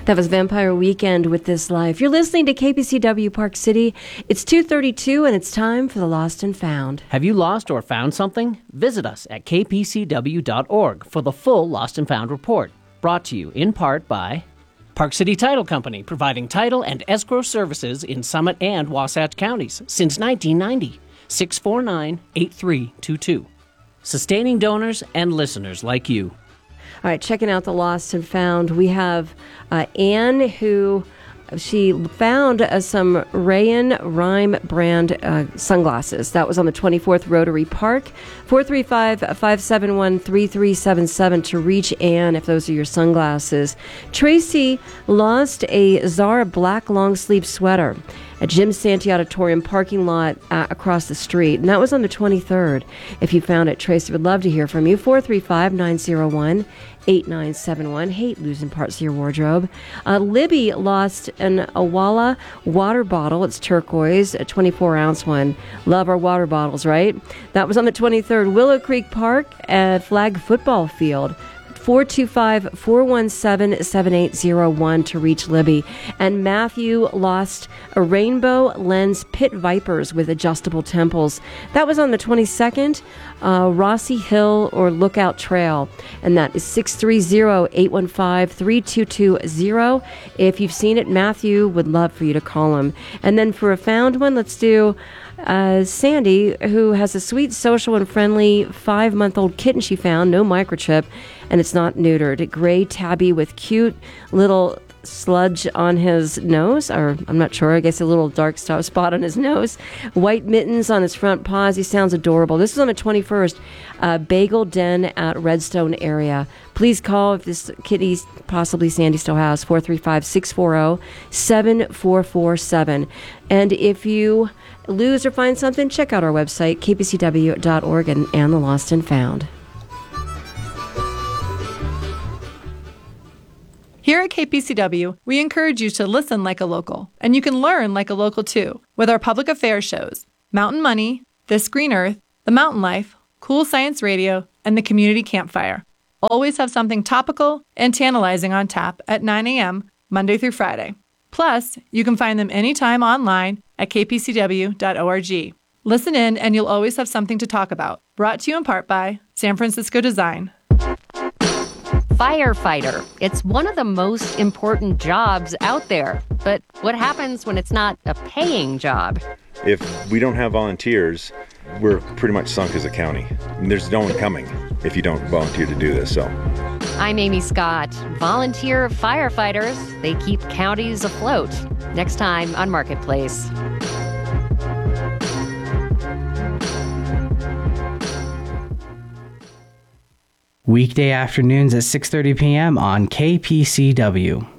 That was Vampire Weekend with This Life. You're listening to KPCW Park City. It's 2:32 and it's time for the Lost and Found. Have you lost or found something? Visit us at kpcw.org for the full Lost and Found report. Brought to you in part by Park City Title Company, providing title and escrow services in Summit and Wasatch counties since 1990. 649-8322. Sustaining donors and listeners like you. All right, checking out the Lost and Found, we have Anne, who she found some Rayon Rhyme brand sunglasses. That was on the 24th Rotary Park. 435-571-3377 to reach Anne if those are your sunglasses. Tracy lost a Zara black long sleeve sweater at Jim Santee Auditorium parking lot across the street. And that was on the 23rd. If you found it, Tracy, would love to hear from you. 435-901-8971. Hate losing parts of your wardrobe. Libby lost an Awala water bottle. It's turquoise, a 24-ounce one. Love our water bottles, right? That was on the 23rd. Willow Creek Park at Flag Football Field. 425-417-7801 to reach Libby. And Matthew lost a rainbow lens Pit Vipers with adjustable temples. That was on the 22nd, Rossi Hill or Lookout Trail. And that is 630-815-3220. If you've seen it, Matthew would love for you to call him. And then for a found one, let's do Sandy, who has a sweet, social, and friendly 5-month-old kitten she found, no microchip, and it's not neutered. A gray tabby with cute little sludge on his nose, or I'm not sure, I guess a little dark spot on his nose. White mittens on his front paws. He sounds adorable. This is on the 21st, Bagel Den at Redstone area. Please call if this kitty, possibly Sandy still has, 435-640-7447. And if you lose or find something, check out our website, kpcw.org and the Lost and Found. Here at KPCW, we encourage you to listen like a local, and you can learn like a local too, with our public affairs shows, Mountain Money, This Green Earth, The Mountain Life, Cool Science Radio, and the Community Campfire. Always have something topical and tantalizing on tap at 9 a.m., Monday through Friday. Plus, you can find them anytime online at kpcw.org. Listen in and you'll always have something to talk about. Brought to you in part by San Francisco Design. Firefighter. It's one of the most important jobs out there. But what happens when it's not a paying job? If we don't have volunteers, we're pretty much sunk as a county. There's no one coming if you don't volunteer to do this. So, I'm Amy Scott. Volunteer firefighters. They keep counties afloat. Next time on Marketplace. Weekday afternoons at 6:30 p.m. on KPCW.